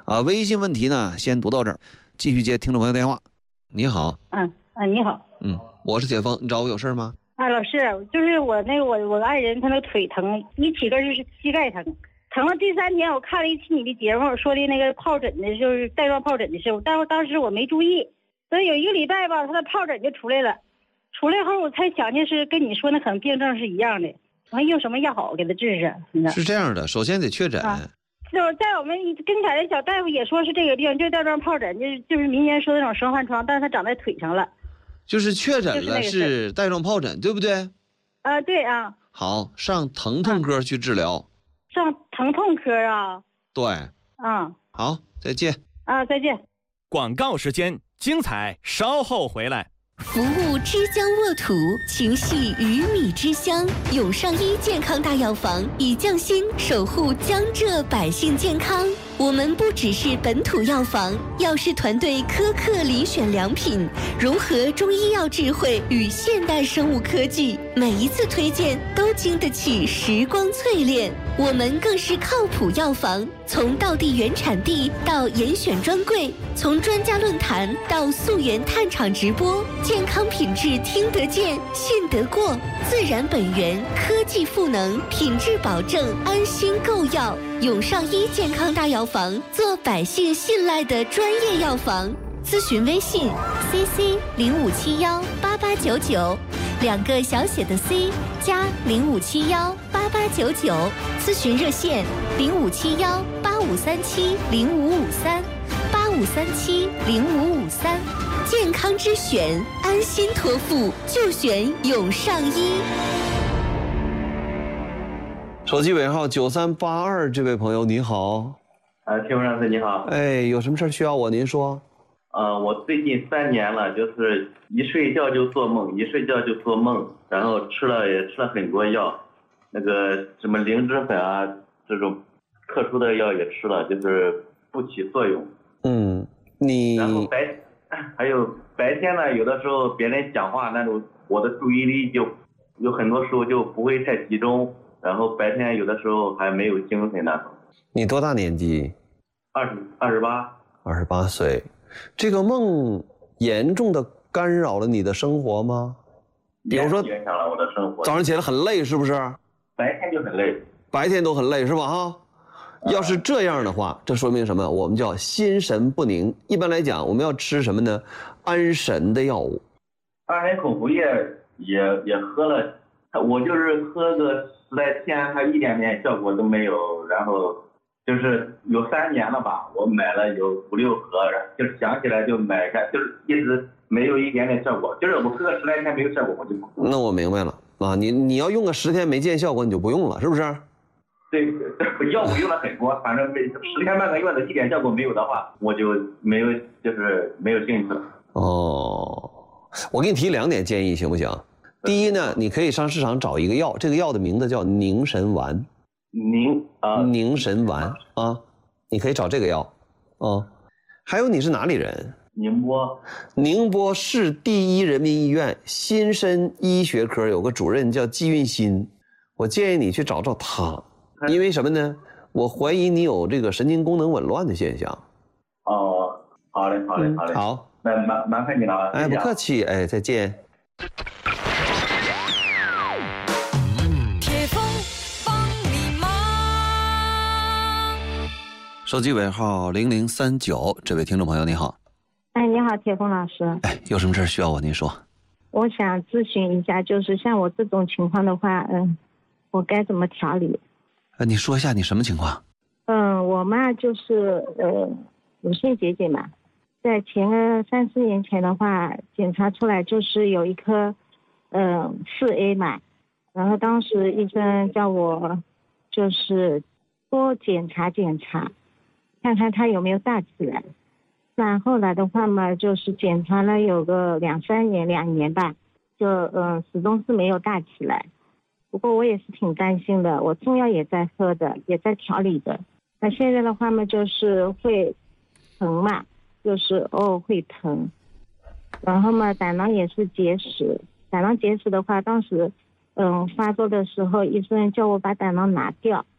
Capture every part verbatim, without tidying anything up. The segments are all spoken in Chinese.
啊，微信问题呢先读到这儿，继续接听众朋友电话。你好。 嗯啊，你好。 嗯，我是铁峰，你找我有事吗？ 啊，老师，就是我那个我我爱人他那个腿疼，一起个就是膝盖疼，疼了第三天我看了一期你的节目，说的那个疱疹的，就是带状疱疹的事，但是当时我没注意，所以有一个礼拜吧，他的疱疹就出来了，出来后我才想起是跟你说那可能病症是一样的，完用什么药好给他治治？ 是这样的，首先得确诊。 啊就是在我们跟前的小大夫也说是这个病，就是带状疱疹，就是就是民间说的那种生患疮，但是它长在腿上了。 就是确诊了是带状疱疹，对不对？ 啊，对啊。 好，上疼痛科去治疗。啊、 上疼痛科啊？ 对。 啊、嗯。 好，再见。 啊，再见。 广告时间，精彩稍后回来。 服务之江沃土，情系鱼米之乡。永上医健康大药房以匠心守护江浙百姓健康。我们不只是本土药房，药师团队苛刻遴选良品，融合中医药智慧与现代生物科技，每一次推荐都经得起时光淬炼。我们更是靠谱药房，从道地原产地到严选专柜，从专家论坛到溯源探厂直播，健康品质听得见、信得过，自然本源，科技赋能，品质保证，安心购药。永上医健康大药房，做百姓信赖的专业药房。咨询微信 C C 零五七幺八八九九，两个小写的 C 加零五七幺八八九九。咨询热线零五七幺八五三七零五五三八五三七零五五三。健康之选，安心托付就选永上医。 手机尾号九三八二，这位朋友你好。 呃，天风上司你好。 哎，有什么事需要我？您说。 呃，我最近三年了，就是一睡觉就做梦，一睡觉就做梦，然后吃了也吃了很多药，那个什么灵芝粉啊，这种特殊的药也吃了，就是不起作用。 嗯，你。 然后白还有白天呢，有的时候别人讲话那种，我的注意力就有很多时候就不会太集中。然后白天有的时候还没有精神那种。 你多大年纪？ 二十二十八。 二十八岁。这个梦严重的干扰了你的生活吗？比如说影响了我的生活。 早上起来很累是不是？ 白天就很累。 白天都很累是吧？哈。要是这样的话，这说明什么？我们叫心神不宁。一般来讲，我们要吃什么呢？安神的药物。 安神口服液也也喝了，我就是喝个十来天，它一点点效果都没有。然后就是有三年了吧，我买了有五六盒，就是想起来就买开，就是一直没有一点点效果。就是我喝个十来天没有效果，我就不喝。 那我明白了啊，你你要用个十天没见效果，你就不用了，是不是？ 对，药我用了很多，反正没十天半个月的一点效果没有的话，我就没有就是没有兴趣了。 哦，我给你提两点建议，行不行？第一呢，你可以上市场找一个药，这个药的名字叫凝神丸。 凝啊， 凝神丸啊，你可以找这个药啊。还有你是哪里人？ 宁波。 宁波市第一人民医院心身医学科有个主任叫季运新，我建议你去找找他，因为什么呢？我怀疑你有这个神经功能紊乱的现象。 哦，好嘞，好嘞，好嘞。 嗯、好， 那麻麻烦你了啊。 哎，不客气，哎，再见。手机尾号零零三九，这位听众朋友你好。 哎，你好，铁峰老师。 哎，有什么事需要我？您说。 我想咨询一下，就是像我这种情况的话，嗯，我该怎么调理？ 呃，你说一下你什么情况？ 嗯，我嘛就是呃乳腺结节嘛，在前个三四年前的话，检查出来就是有一颗嗯四 A 嘛，然后当时医生叫我就是多检查检查。看看它有没有大起来，那后来的话嘛，就是检查了有个两三年两年吧，就嗯始终是没有大起来。不过我也是挺担心的，我中药也在喝的，也在调理的。那现在的话嘛，就是会疼嘛，就是偶尔会疼，然后嘛胆囊也是结石，胆囊结石的话，当时嗯发作的时候，医生叫我把胆囊拿掉。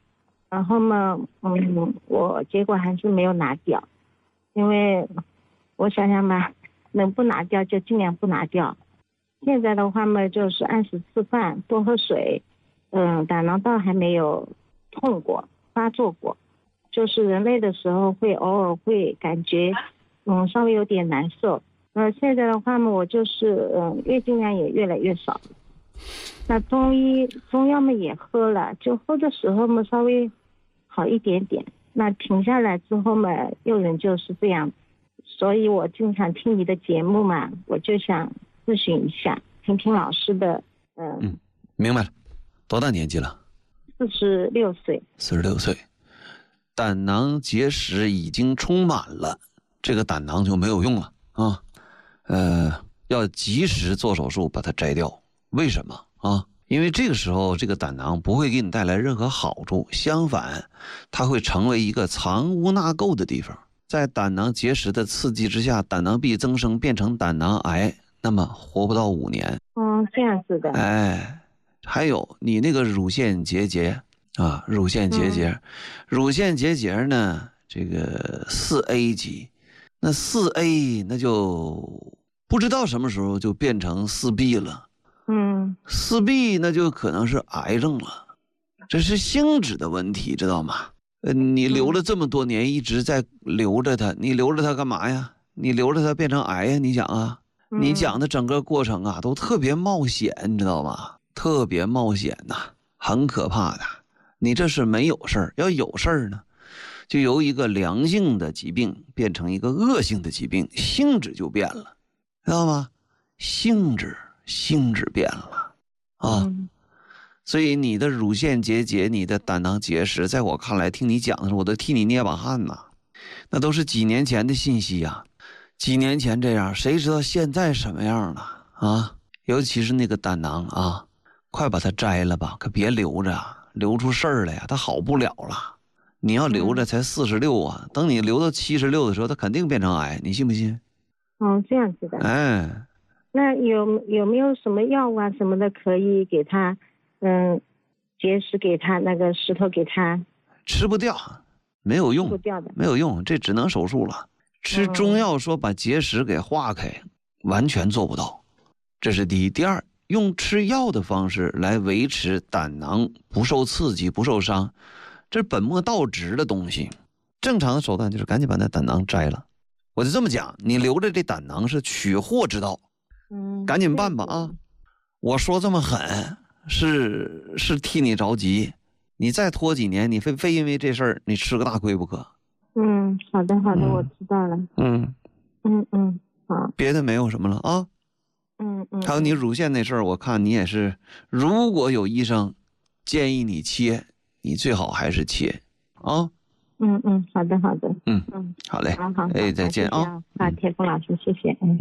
然后嘛，嗯，我结果还是没有拿掉，因为我想想吧，能不拿掉就尽量不拿掉。现在的话嘛，就是按时吃饭，多喝水，嗯，胆囊倒还没有痛过、发作过，就是人累的时候会偶尔会感觉，嗯，稍微有点难受。呃，现在的话嘛，我就是嗯，月经量也越来越少。那中医中药嘛也喝了，就喝的时候嘛稍微好一点点。那停下来之后嘛，又仍旧是这样。所以我经常听你的节目嘛，我就想咨询一下，听听老师的。呃、 嗯，明白了。多大年纪了？ 四十六岁。 四十六岁，胆囊结石已经充满了，这个胆囊就没有用了啊。呃，要及时做手术把它摘掉。为什么啊？因为这个时候这个胆囊不会给你带来任何好处，相反，它会成为一个藏污纳垢的地方。在胆囊结石的刺激之下，胆囊壁增生变成胆囊癌，那么活不到五年。 嗯，这样子的。 哎，还有你那个乳腺结节啊，乳腺结节，嗯、乳腺结节呢，这个四 A 级，那四 A 那就不知道什么时候就变成四 B 了。 嗯， 四 B 那就可能是癌症了，这是性质的问题，知道吗？呃，你留了这么多年，一直在留着它，你留着它干嘛呀？你留着它变成癌呀？你想啊，你讲的整个过程啊，都特别冒险，你知道吗？特别冒险呐、啊，很可怕的。你这是没有事儿，要有事儿呢，就由一个良性的疾病变成一个恶性的疾病，性质就变了，知道吗？性质。性质变了啊、嗯，所以你的乳腺结节，你的胆囊结石，在我看来，听你讲的时候，我都替你捏把汗呐。那都是几年前的信息呀、啊，几年前这样，谁知道现在什么样了啊？尤其是那个胆囊啊，快把它摘了吧，可别留着，留出事儿来呀，它好不了了。你要留着才四十六啊，等你留到七十六的时候，它肯定变成癌，你信不信？ 哦，这样子的。 哎。 那有有没有什么药啊什么的可以给他，嗯，结石给他那个石头给他？ 吃不掉，没有用， 吃不掉的， 没有用，这只能手术了。吃中药说把结石给化开，嗯、完全做不到。这是第一。第二，用吃药的方式来维持胆囊不受刺激、不受伤，这是本末倒置的东西。正常的手段就是赶紧把那胆囊摘了。我就这么讲，你留着这胆囊是取货之道。 嗯， 赶紧办吧啊！我说这么狠，是是替你着急。你再拖几年，你非非因为这事儿你吃个大亏不可。 嗯，好的好的、嗯，我知道了。 嗯嗯嗯，好。 别的没有什么了啊。 嗯嗯。 还有你乳腺那事儿，我看你也是，如果有医生建议你切，你最好还是切啊。 嗯嗯，好的好的。 嗯嗯，好嘞。 好好， 哎，再见啊。 好，铁峰老师，谢谢。嗯。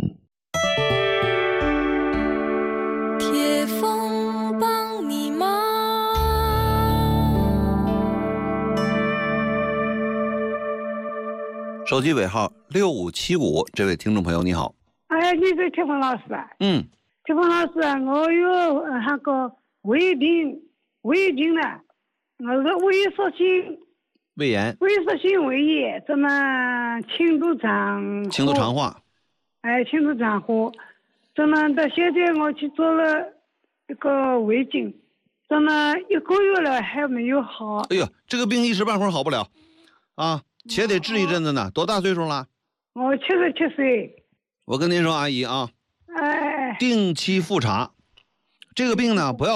铁峰帮你忙。 手机尾号六五七五，这位听众朋友你好。 哎，你是铁峰老师啊？ 嗯。 铁峰老师，我有那个胃病，胃病呢，我是萎缩性胃炎， 萎缩性胃炎，怎么轻度长轻度肠化？ 哎，轻度长化。怎么到现在我去做了一个胃镜，怎么一个月了还没有好？ 哎呦，这个病一时半会儿好不了，啊，且得治一阵子呢。多大岁数了？ 我七十七岁。 我跟您说，阿姨啊， 哎， 定期复查，这个病呢不要。